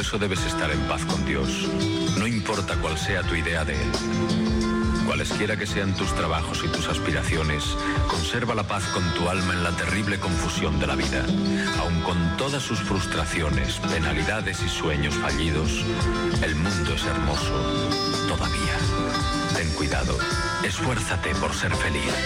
eso debes estar en paz con Dios. No importa cuál sea tu idea de Él. Cualesquiera que sean tus trabajos y tus aspiraciones, conserva la paz con tu alma en la terrible confusión de la vida. Aun con todas sus frustraciones, penalidades y sueños fallidos, el mundo es hermoso todavía. Ten cuidado. Esfuérzate por ser feliz.